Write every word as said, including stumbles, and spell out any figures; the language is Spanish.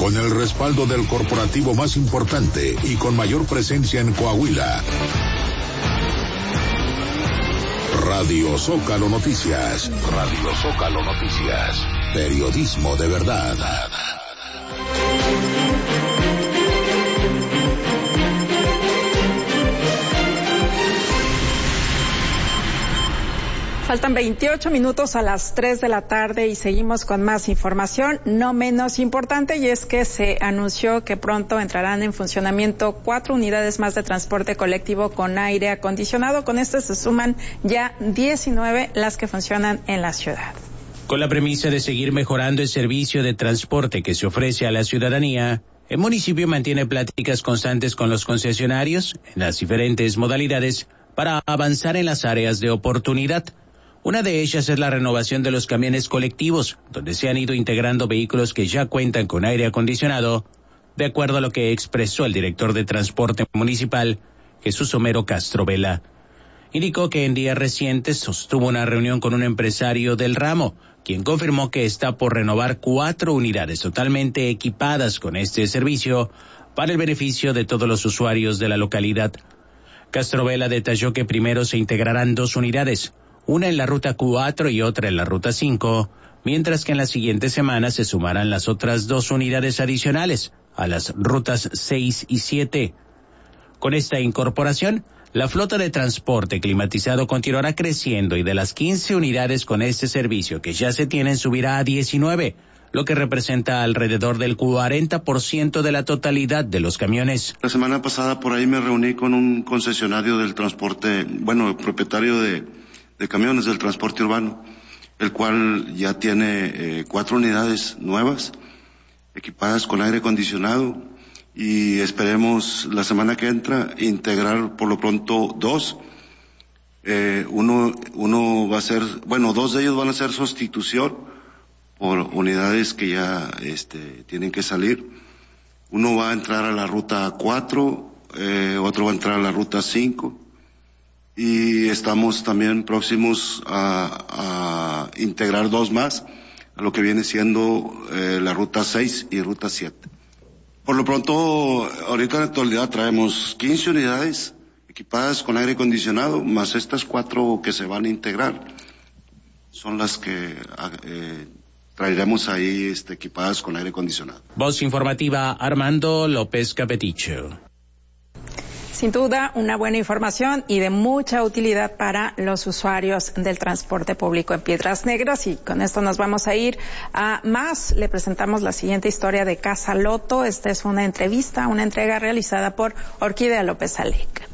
Con el respaldo del corporativo más importante y con mayor presencia en Coahuila. Radio Zócalo Noticias. Radio Zócalo Noticias. Periodismo de verdad. Faltan veintiocho minutos a las tres de la tarde y seguimos con más información, no menos importante, y es que se anunció que pronto entrarán en funcionamiento cuatro unidades más de transporte colectivo con aire acondicionado. Con esto se suman ya diecinueve las que funcionan en la ciudad. Con la premisa de seguir mejorando el servicio de transporte que se ofrece a la ciudadanía, el municipio mantiene pláticas constantes con los concesionarios en las diferentes modalidades para avanzar en las áreas de oportunidad. Una de ellas es la renovación de los camiones colectivos, donde se han ido integrando vehículos que ya cuentan con aire acondicionado, de acuerdo a lo que expresó el director de Transporte Municipal, Jesús Homero Castro Vela. Indicó que en días recientes sostuvo una reunión con un empresario del ramo, quien confirmó que está por renovar cuatro unidades totalmente equipadas con este servicio para el beneficio de todos los usuarios de la localidad. Castro Vela detalló que primero se integrarán dos unidades, una en la ruta cuatro y otra en la ruta cinco, mientras que en las siguientes semanas se sumarán las otras dos unidades adicionales a las rutas seis y siete. Con esta incorporación, la flota de transporte climatizado continuará creciendo y de las quince unidades con este servicio que ya se tienen subirá a diecinueve, lo que representa alrededor del cuarenta por ciento de la totalidad de los camiones. La semana pasada por ahí me reuní con un concesionario del transporte, bueno, propietario de de camiones del transporte urbano, el cual ya tiene eh, cuatro unidades nuevas, equipadas con aire acondicionado, y esperemos la semana que entra integrar por lo pronto dos. Eh, uno, uno va a ser, bueno, dos de ellos van a ser sustitución por unidades que ya este, tienen que salir. Uno va a entrar a la ruta cuatro, eh, otro va a entrar a la ruta cinco. Y estamos también próximos a, a integrar dos más, a lo que viene siendo eh, la ruta seis y ruta siete. Por lo pronto, ahorita en la actualidad traemos quince unidades equipadas con aire acondicionado, más estas cuatro que se van a integrar. Son las que eh, traeremos ahí este, equipadas con aire acondicionado. Voz informativa, Armando López Capeticho. Sin duda, una buena información y de mucha utilidad para los usuarios del transporte público en Piedras Negras. Y con esto nos vamos a ir a más. Le presentamos la siguiente historia de Casa Loto. Esta es una entrevista, una entrega realizada por Orquídea López Alec.